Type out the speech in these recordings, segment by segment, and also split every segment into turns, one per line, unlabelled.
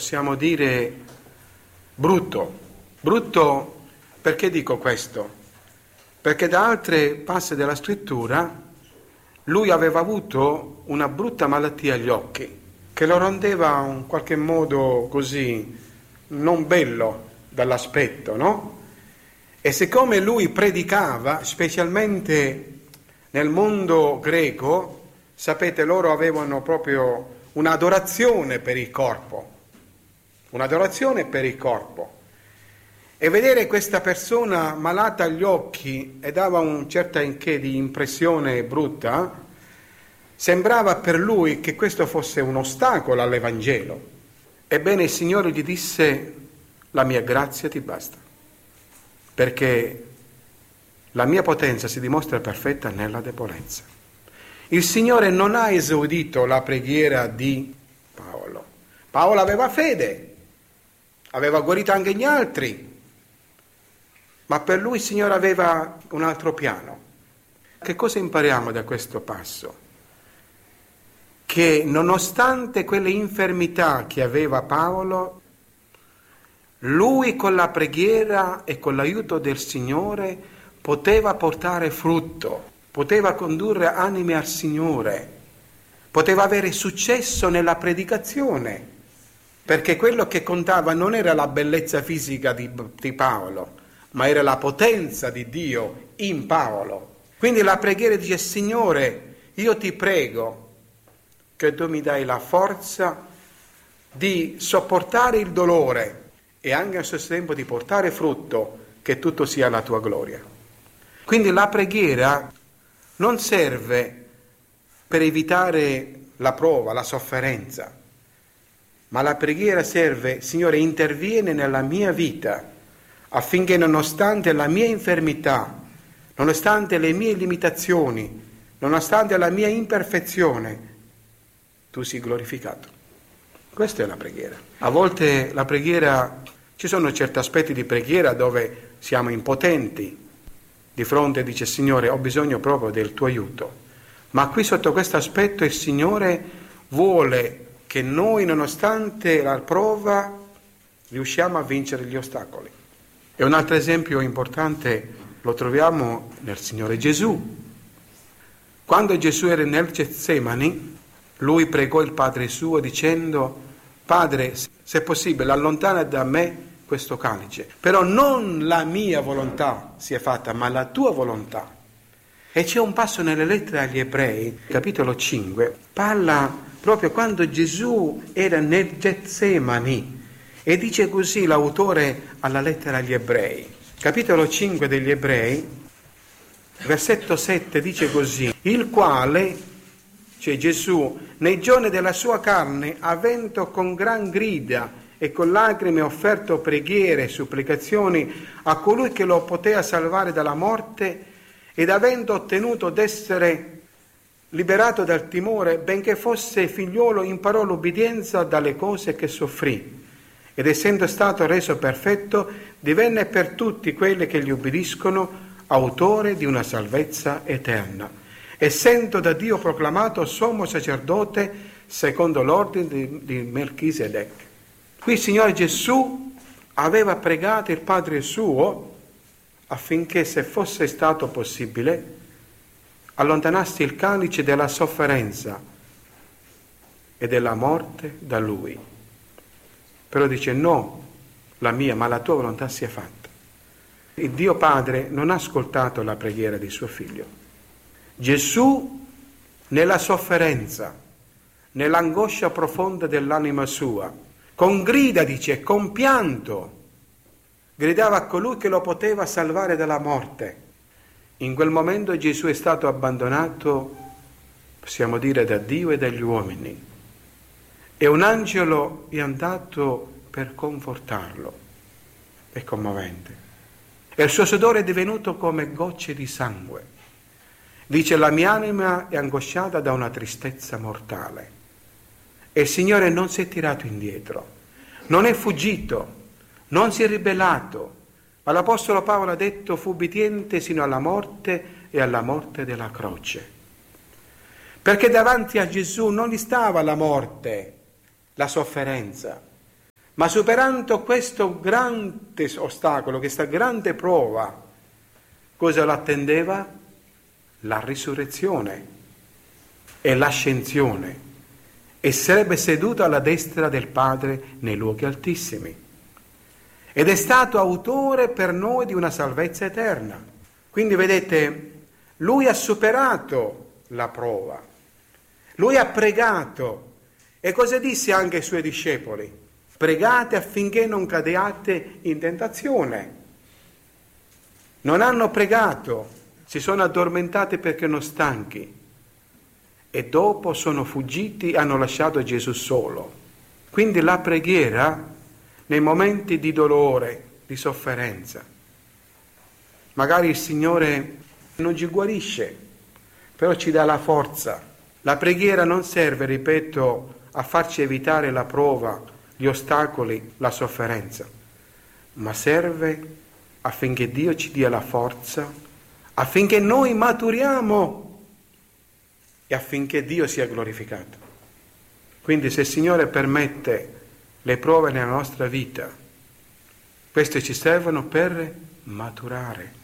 possiamo dire brutto. Brutto perché dico questo? Perché da altre passi della scrittura lui aveva avuto una brutta malattia agli occhi, che lo rendeva in qualche modo così non bello dall'aspetto, no? E siccome lui predicava, specialmente nel mondo greco, sapete, loro avevano proprio un'adorazione per il corpo, e vedere questa persona malata agli occhi e dava un certo inché di impressione brutta, sembrava per lui che questo fosse un ostacolo all'Evangelo. Ebbene il Signore gli disse: la mia grazia ti basta, perché la mia potenza si dimostra perfetta nella debolezza. Il Signore non ha esaudito la preghiera di Paolo. Paolo aveva fede, aveva guarito anche gli altri, ma per lui il Signore aveva un altro piano. Che cosa impariamo da questo passo? Che nonostante quelle infermità che aveva Paolo, lui con la preghiera e con l'aiuto del Signore poteva portare frutto, poteva condurre anime al Signore, poteva avere successo nella predicazione, perché quello che contava non era la bellezza fisica di Paolo, ma era la potenza di Dio in Paolo. Quindi la preghiera dice: Signore, io ti prego che tu mi dai la forza di sopportare il dolore e anche allo stesso tempo di portare frutto, che tutto sia la tua gloria. Quindi la preghiera non serve per evitare la prova, la sofferenza, ma la preghiera serve: Signore, intervieni nella mia vita affinché nonostante la mia infermità, nonostante le mie limitazioni, nonostante la mia imperfezione, tu sii glorificato. Questa è la preghiera. A volte la preghiera, ci sono certi aspetti di preghiera dove siamo impotenti di fronte e dice: Signore, ho bisogno proprio del tuo aiuto. Ma qui sotto questo aspetto il Signore vuole che noi, nonostante la prova, riusciamo a vincere gli ostacoli. E un altro esempio importante lo troviamo nel Signore Gesù. Quando Gesù era nel Getsemani, lui pregò il Padre suo dicendo: Padre, se è possibile, allontana da me questo calice, però non la mia volontà sia fatta, ma la tua volontà. E c'è un passo nelle lettere agli Ebrei, capitolo 5, parla proprio quando Gesù era nel Getsemani, e dice così l'autore alla lettera agli Ebrei, capitolo 5 degli Ebrei, versetto 7, dice così: il quale, cioè Gesù, nei giorni della sua carne, avendo con gran grida e con lacrime offerto preghiere e supplicazioni a colui che lo poteva salvare dalla morte, ed avendo ottenuto d'essere liberato dal timore, benché fosse figliolo, imparò l'obbedienza dalle cose che soffrì, ed essendo stato reso perfetto, divenne per tutti quelli che gli ubbidiscono autore di una salvezza eterna, essendo da Dio proclamato sommo sacerdote secondo l'ordine di Melchisedec. Qui il Signore Gesù aveva pregato il Padre suo affinché, se fosse stato possibile, allontanasse il calice della sofferenza e della morte da lui. Però dice: no, la mia, ma la tua volontà sia fatta. Il Dio Padre non ha ascoltato la preghiera di suo figlio. Gesù, nella sofferenza, nell'angoscia profonda dell'anima sua, con grida, dice, con pianto, gridava a colui che lo poteva salvare dalla morte. In quel momento Gesù è stato abbandonato, possiamo dire, da Dio e dagli uomini, e un angelo è andato per confortarlo. È commovente. E il suo sudore è divenuto come gocce di sangue. Dice: la mia anima è angosciata da una tristezza mortale. E il Signore non si è tirato indietro, non è fuggito, non si è ribellato, ma l'Apostolo Paolo ha detto: fu ubbidiente sino alla morte e alla morte della croce. Perché davanti a Gesù non gli stava la morte, la sofferenza, Ma superando questo grande ostacolo, questa grande prova, cosa l'attendeva? La risurrezione e l'ascensione, e sarebbe seduto alla destra del Padre nei luoghi altissimi. Ed è stato autore per noi di una salvezza eterna. Quindi vedete, lui ha superato la prova, lui ha pregato, e cosa disse anche ai suoi discepoli? Pregate affinché non cadiate in tentazione. Non hanno pregato, si sono addormentati perché erano stanchi e dopo sono fuggiti, hanno lasciato Gesù solo. Quindi la preghiera nei momenti di dolore, di sofferenza. Magari il Signore non ci guarisce, però ci dà la forza. La preghiera non serve, ripeto, a farci evitare la prova, gli ostacoli, la sofferenza, ma serve affinché Dio ci dia la forza, affinché noi maturiamo e affinché Dio sia glorificato. Quindi se il Signore permette le prove nella nostra vita, queste ci servono per maturare.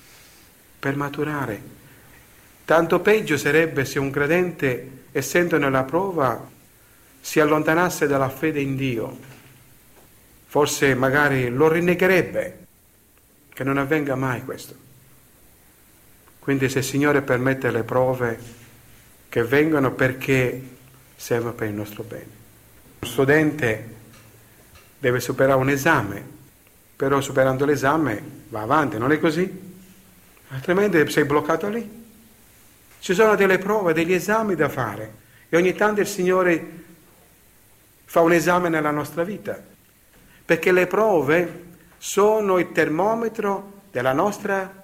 Tanto peggio sarebbe se un credente, essendo nella prova, si allontanasse dalla fede in Dio. Forse magari lo rinnegherebbe, che non avvenga mai questo. Quindi se il Signore permette le prove, che vengono perché servono per il nostro bene. Un studente deve superare un esame, però superando l'esame va avanti, non è così? Altrimenti sei bloccato lì. Ci sono delle prove, degli esami da fare e ogni tanto il Signore fa un esame nella nostra vita, perché le prove sono il termometro della nostra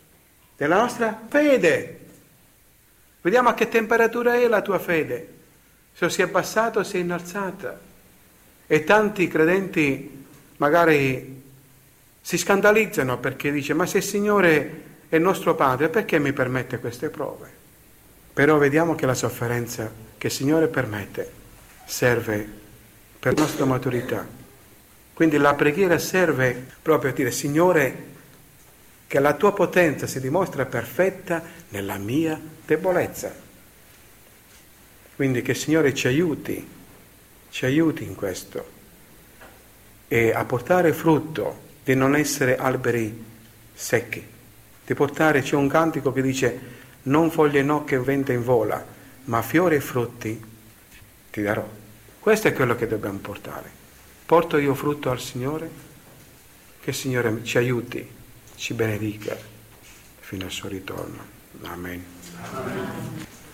fede. Vediamo a che temperatura è la tua fede, se si è abbassata o si è innalzata. E tanti credenti magari si scandalizzano perché dice: ma se il Signore è il nostro Padre, perché mi permette queste prove? Però vediamo che la sofferenza che il Signore permette serve per la nostra maturità. Quindi la preghiera serve proprio a dire: Signore, che la tua potenza si dimostra perfetta nella mia debolezza. Quindi che il Signore ci aiuti in questo e a portare frutto, di non essere alberi secchi, di portare, c'è un cantico che dice: non foglie no che venta in vola, ma fiori e frutti ti darò. Questo è quello che dobbiamo portare. Porto io frutto al Signore? Che il Signore ci aiuti, ci benedica fino al suo ritorno. Amen.